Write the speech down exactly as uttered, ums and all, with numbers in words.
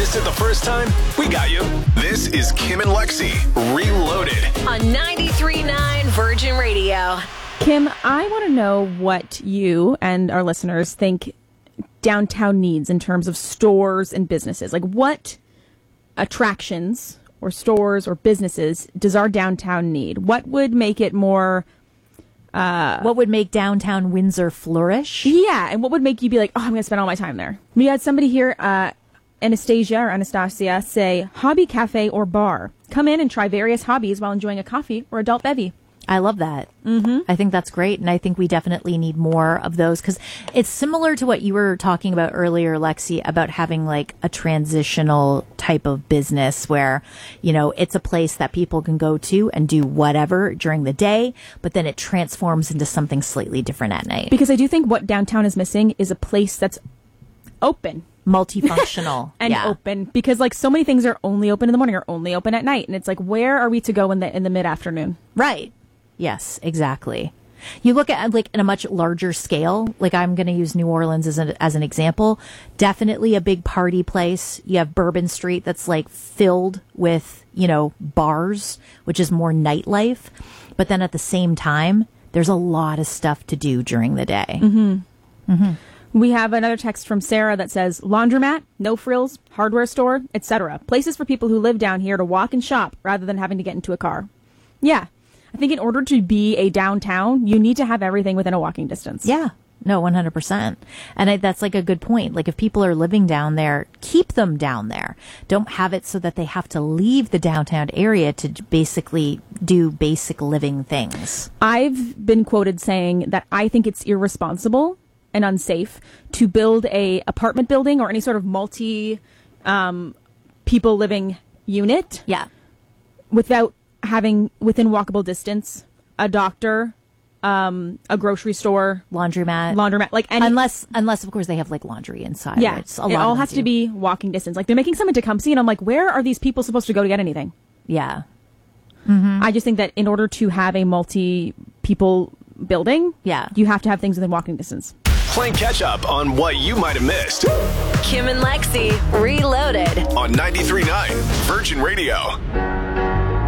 missed it the first time? We got you. This is Kim and Lexi Reloaded on ninety-three point nine Virgin Radio. Kim, I want to know what you and our listeners think downtown needs in terms of stores and businesses. Like, what attractions or stores or businesses does our downtown need? What would make it more... Uh, what would make downtown Windsor flourish? Yeah, and what would make you be like, oh, I'm going to spend all my time there? We had somebody here, uh, Anastasia or Anastasia, say, hobby cafe or bar. Come in and try various hobbies while enjoying a coffee or adult bevy. I love that. Mm-hmm. I think that's great. And I think we definitely need more of those because it's similar to what you were talking about earlier, Lexi, about having like a transitional type of business where, you know, it's a place that people can go to and do whatever during the day, but then it transforms into something slightly different at night. Because I do think what downtown is missing is a place that's open. Multifunctional. and yeah. open. Because like so many things are only open in the morning or only open at night. And it's like, where are we to go in the in the mid-afternoon? Right. Yes, exactly. You look at like in a much larger scale, like I'm going to use New Orleans as an, as an example, definitely a big party place. You have Bourbon Street that's like filled with, you know, bars, which is more nightlife. But then at the same time, there's a lot of stuff to do during the day. Mm-hmm. Mm-hmm. We have another text from Sarah that says laundromat, no frills, hardware store, et cetera. Places for people who live down here to walk and shop rather than having to get into a car. Yeah. I think in order to be a downtown, you need to have everything within a walking distance. Yeah. No, one hundred percent. And I, that's like a good point. Like if people are living down there, keep them down there. Don't have it so that they have to leave the downtown area to basically do basic living things. I've been quoted saying that I think it's irresponsible and unsafe to build a apartment building or any sort of multi um, people living unit. Yeah. Without having within walkable distance a doctor, um, a grocery store, laundromat, laundromat, like any, unless unless of course they have like laundry inside. Yeah, right? it all has do. to be walking distance. Like they're making some in Tecumseh, and I'm like, where are these people supposed to go to get anything? Yeah, mm-hmm. I just think that in order to have a multi-people building, yeah, you have to have things within walking distance. Playing catch up on what you might have missed. Kim and Lexi Reloaded on ninety-three point nine Virgin Radio.